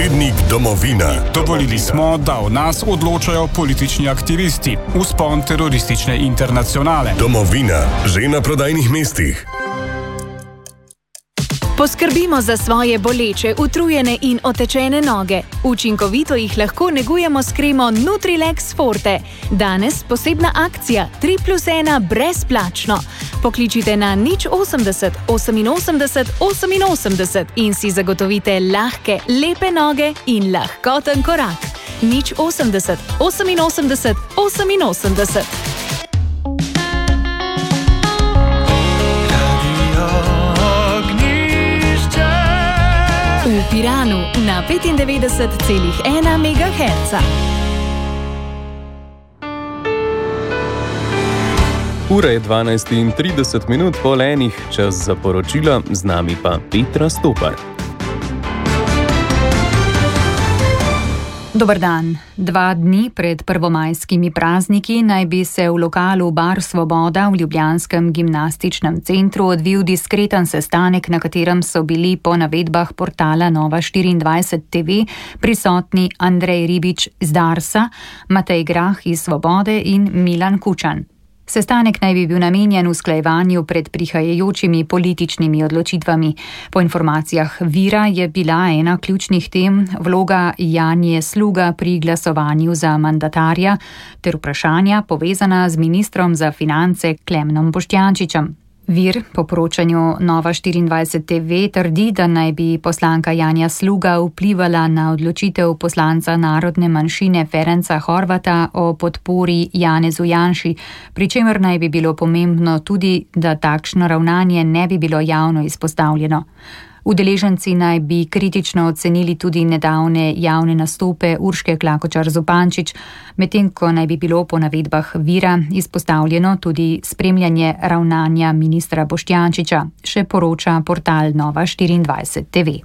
Tednik domovina. Dovolili smo, da o nas odločajo politični aktivisti, vzpon teroristične internacionale. Domovina, že na prodajnih mestih. Poskrbimo za svoje boleče, utrujene in otečene noge. Učinkovito jih lahko negujemo s kremo Nutrilex Forte. Danes posebna akcija 3+1 brezplačno. Pokličite na 080 88 88 in si zagotovite lahke, lepe noge in lahkoten korak. 080 88 88. V Piranu na 95,1 MHz. Ura je 12:30 po enih, čas za poročila, z nami pa Petra Stopar. Dober dan. 2 dni pred prvomajskimi prazniki naj bi se v lokalu Bar Svoboda v ljubljanskem gimnastičnem centru odvil diskreten sestanek, na katerem so bili po navedbah portala Nova24 TV prisotni Andrej Ribič z Darsa, Matej Grah iz Svobode in Milan Kučan. Sestanek naj bi bil namenjen usklajevanju pred prihajajočimi političnimi odločitvami. Po informacijah vira je bila ena ključnih tem vloga Janje Sluga pri glasovanju za mandatarja ter vprašanja povezana z ministrom za finance Klemnom Boštjančičem. Vir po poročanju Nova24 TV trdi, da naj bi poslanka Janja Sluga vplivala na odločitev poslanca narodne manjšine Ferenca Horvata o podpori Janezu Janši, pri čemer naj bi bilo pomembno tudi, da takšno ravnanje ne bi bilo javno izpostavljeno. Udeleženci naj bi kritično ocenili tudi nedavne javne nastope Urške Klakočar Zupančič, medtem ko naj bi bilo po navedbah vira izpostavljeno tudi spremljanje ravnanja ministra Boštjančiča, še poroča portal Nova24 TV.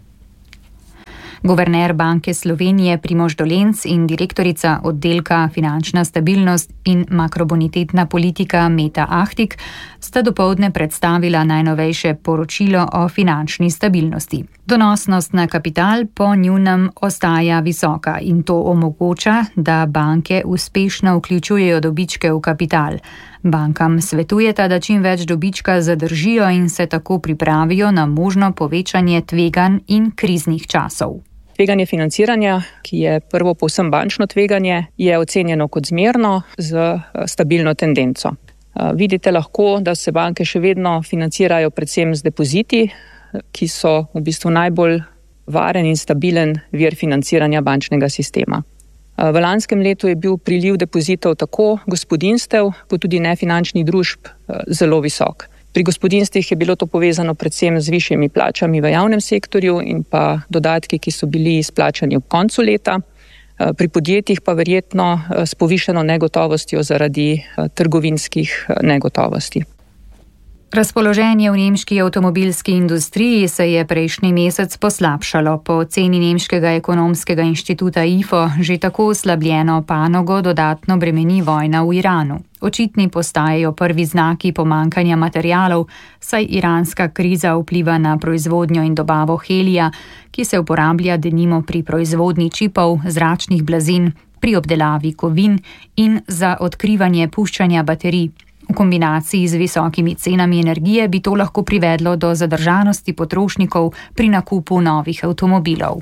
Guverner Banke Slovenije Primož Dolenc in direktorica oddelka Finančna stabilnost in makrobonitetna politika Meta Ahtik sta dopoldne predstavila najnovejše poročilo o finančni stabilnosti. Donosnost na kapital po njunem ostaja visoka in to omogoča, da banke uspešno vključujejo dobičke v kapital. Bankam svetujeta, da čim več dobička zadržijo in se tako pripravijo na možno povečanje tveganj in kriznih časov. Tveganje financiranja, ki je prvo povsem bančno tveganje, je ocenjeno kot zmerno z stabilno tendenco. Vidite lahko, da se banke še vedno financirajo predvsem z depoziti, ki so v bistvu najbolj varen in stabilen vir financiranja bančnega sistema. V lanskem letu je bil priliv depozitov tako gospodinjstev, kot tudi nefinančnih družb zelo visok. Pri gospodinjstvih je bilo to povezano predvsem z višjimi plačami v javnem sektorju in pa dodatki, ki so bili izplačani ob koncu leta. Pri podjetjih pa verjetno s povišeno negotovostjo zaradi trgovinskih negotovosti. Razpoloženje v nemški avtomobilski industriji se je prejšnji mesec poslabšalo. Po oceni nemškega ekonomskega inštituta IFO že tako oslabljeno panogo dodatno bremeni vojna v Iranu. Očitni postajajo prvi znaki pomanjkanja materialov, saj iranska kriza vpliva na proizvodnjo in dobavo helija, ki se uporablja denimo pri proizvodnji čipov, zračnih blazin, pri obdelavi kovin in za odkrivanje puščanja baterij. V kombinaciji z visokimi cenami energije bi to lahko privedlo do zadržanosti potrošnikov pri nakupu novih avtomobilov.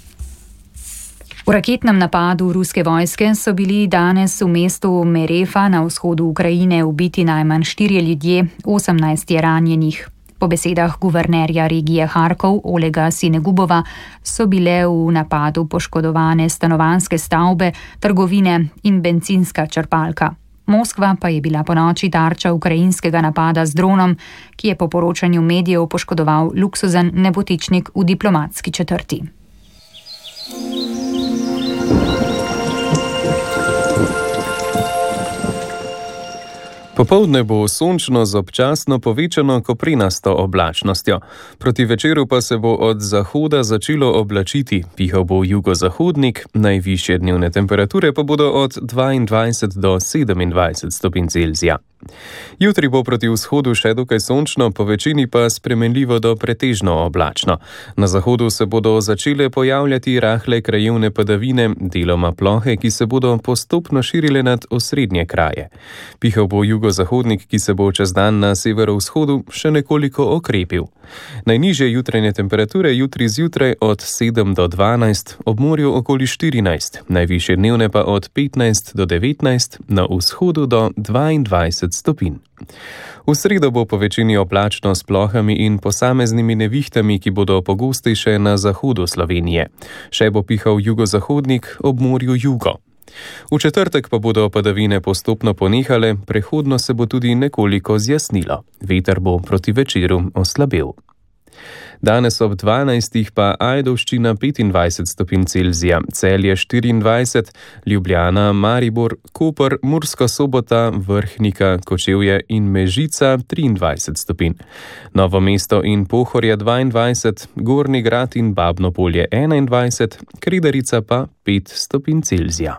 V raketnem napadu ruske vojske so bili danes v mestu Merefa na vzhodu Ukrajine ubiti najmanj 4 ljudje, 18 je ranjenih. Po besedah guvernerja regije Harkov Olega Sinegubova so bile v napadu poškodovane stanovanjske stavbe, trgovine in bencinska črpalka. Moskva pa je bila ponoči tarča ukrajinskega napada z dronom, ki je po poročanju medijev poškodoval luksuzen nebotičnik v diplomatski četrti. Popoldne bo sončno z občasno povečano koprenasto oblačnostjo. Proti večeru pa se bo od zahoda začelo oblačiti. Pihal bo jugozahodnik, najvišje dnevne temperature pa bodo od 22 do 27 stopinj Celzija. Jutri bo proti vzhodu še dokaj sončno, po večini pa spremenljivo do pretežno oblačno. Na zahodu se bodo začele pojavljati rahle krajevne padavine, deloma plohe, ki se bodo postopno širile nad osrednje kraje. Pihal bo jugozahodnik, ki se bo čez dan na severovzhodu še nekoliko okrepil. Najnižje jutranje temperature jutri zjutraj od 7 do 12, ob morju okoli 14, najvišje dnevne pa od 15 do 19, na vzhodu do 22 stopinj. V sredo bo po večini oblačno s plohami in posameznimi nevihtami, ki bodo pogostejše na zahodu Slovenije. Še bo pihal jugozahodnik, ob morju jugo. V četrtek pa bodo padavine postopno ponehale, prehodno se bo tudi nekoliko zjasnilo. Veter bo proti večeru oslabel. Danes ob 12 pa Ajdovščina 25 stopinj Celzija, Celje 24, Ljubljana, Maribor, Koper, Murska Sobota, Vrhnika, Kočevje in Mežica 23 stopinj. Novo mesto in Pohorje 22, Gornji Grad in Babno Polje 21, Kredarica pa 5 stopinj Celzija.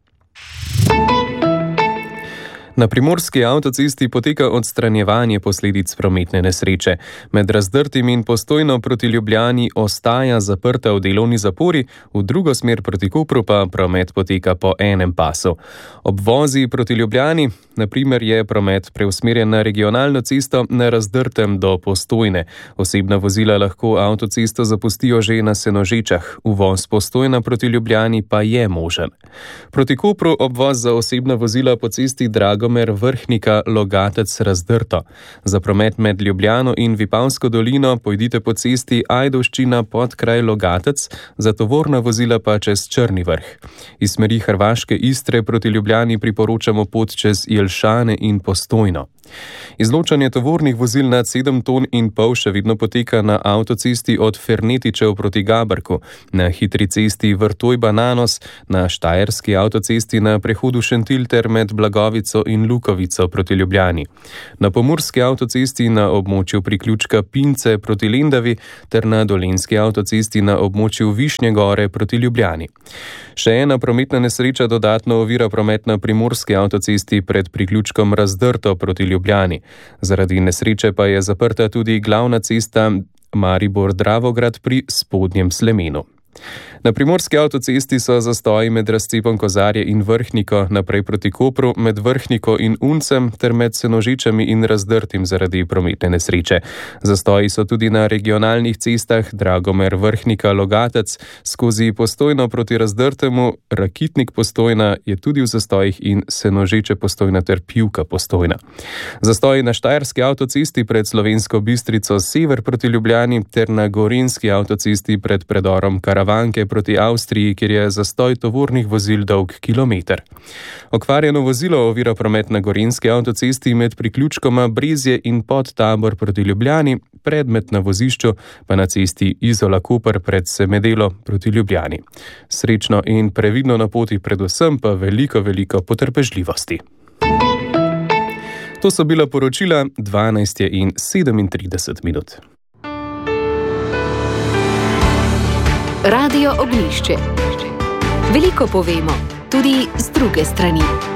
Na primorski avtocesti poteka odstranjevanje posledic prometne nesreče. Med Razdrtim in Postojno proti Ljubljani ostaja zaprta v delovni zapori, v drugo smer proti Kopru pa promet poteka po enem pasu. Ob vozi proti Ljubljani, na primer, je promet preusmerjen na regionalno cesto na Razdrtem do Postojne. Osebna vozila lahko avtocesto zapustijo že na Senožečah, uvoz Postojna proti Ljubljani pa je možen. Proti Kopru obvoz za osebna vozila po cesti Dragomer, Vrhnika, Logatec, Razdrto. Za promet med Ljubljano in Vipavsko dolino pojdite po cesti Ajdovščina pod kraj Logatec, za tovorna vozila pa čez Črni Vrh. Iz smeri Hrvaške Istre proti Ljubljani priporočamo pot čez Jelšane in Postojno. Izločanje tovornih vozil nad 7 ton in pol še vedno poteka na avtocesti od Fernetičev proti Gabrku, na hitri cesti Vrtoj-Bananos, na štajerski avtocesti na prehodu Šentilj ter med Blagovico in Lukovico proti Ljubljani, na pomurski avtocesti na območju priključka Pince proti Lendavi ter na dolenjski avtocesti na območju Višnje Gore proti Ljubljani. Še ena prometna nesreča dodatno ovira promet na primorski avtocesti pred priključkom Razdrto proti Ljubljani. Zaradi nesreče pa je zaprta tudi glavna cesta Maribor-Dravograd pri Spodnjem Slemenu. Na primorski avtocesti so zastoji med razcepom Kozarje in Vrhniko, naprej proti Kopru, med Vrhniko in Uncem ter med Senožečami in Razdrtim zaradi prometne nesreče. Zastoji so tudi na regionalnih cestah Dragomer, Vrhnika, Logatec, skozi Postojno proti Razdrtemu, Rakitnik Postojna je tudi v zastojih in Senožeče Postojna ter Pivka Postojna. Zastoji na štajerski avtocesti pred Slovensko Bistrico sever proti Ljubljani ter na gorenjski avtocesti pred predorom Karavanke proti Avstriji, kjer je zastoj tovornih vozil dolg kilometer. Okvarjeno vozilo ovira promet na gorenjski avtocesti med priključkoma Brezje in Podtabor proti Ljubljani, predmet na vozišču pa na cesti Izola-Koper pred Semedelo proti Ljubljani. Srečno in previdno na poti, predvsem pa veliko potrpežljivosti. To so bila poročila 12:37. Radio Oglišče. Veliko povemo, tudi z druge strani.